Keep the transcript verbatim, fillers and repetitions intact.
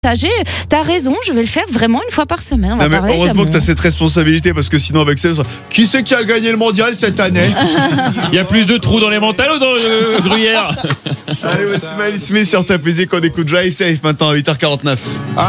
T'as raison, je vais le faire vraiment une fois par semaine. On va non, mais heureusement que t'as cette responsabilité parce que sinon avec ça, qui c'est qui a gagné le mondial cette année? Il y a plus de trous dans les mentales ou dans le gruyère? Allez, voici Malice Smith sur ta musique, on écoute Drive Safe maintenant à huit heures quarante-neuf.